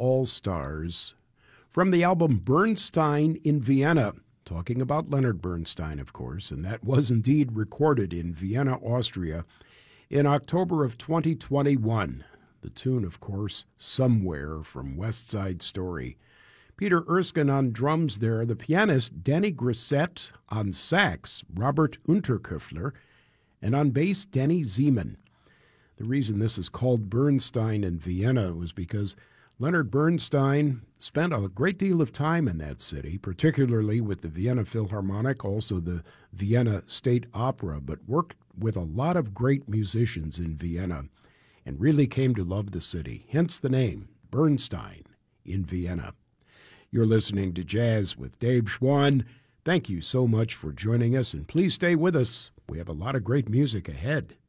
All-Stars from the album Bernstein in Vienna, talking about Leonard Bernstein, of course, and that was indeed recorded in Vienna, Austria, in October of 2021. The tune, of course, Somewhere from West Side Story. Peter Erskine on drums there, the pianist Danny Grissett, on sax Robert Unterköffler, and on bass Danny Zeman. The reason this is called Bernstein in Vienna was because Leonard Bernstein spent a great deal of time in that city, particularly with the Vienna Philharmonic, also the Vienna State Opera, but worked with a lot of great musicians in Vienna and really came to love the city, hence the name, Bernstein in Vienna. You're listening to Jazz with Dave Schwann. Thank you so much for joining us, and please stay with us. We have a lot of great music ahead.